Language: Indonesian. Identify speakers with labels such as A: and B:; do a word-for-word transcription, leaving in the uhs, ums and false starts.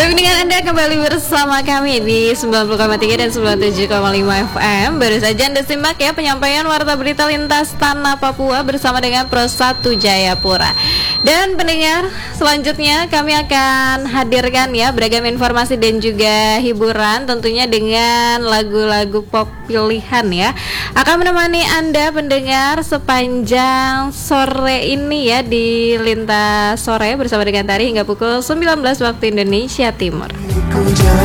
A: Baik, dengan Anda kembali bersama kami di sembilan puluh koma tiga dan sembilan puluh tujuh koma lima F M. Baru saja Anda simak ya penyampaian warta berita lintas tanah Papua bersama dengan Pro satu Jayapura. Dan pendengar, selanjutnya kami akan hadirkan ya beragam informasi dan juga hiburan, tentunya dengan lagu-lagu pop pilihan ya. Akan menemani Anda pendengar sepanjang sore ini ya di Lintas Sore bersama dengan Tari hingga pukul sembilan belas waktu Indonesia Timur.